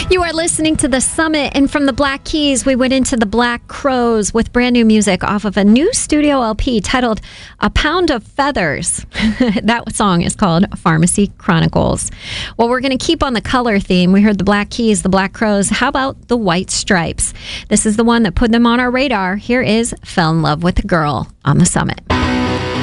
You are listening to The Summit, and from the Black Keys, we went into the Black Crowes with brand new music off of a new studio LP titled A Pound of Feathers. That song is called Pharmacy Chronicles. Well, we're going to keep on the color theme. We heard the Black Keys, the Black Crowes. How about the White Stripes? This is the one that put them on our radar. Here is Fell in Love with a Girl on The Summit.